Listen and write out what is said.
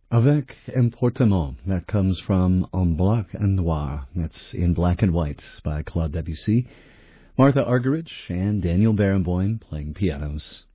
Avec Emportement. That comes from En Blanc and Noir. That's In Black and White by Claude Debussy. Martha Argerich and Daniel Barenboim playing pianos.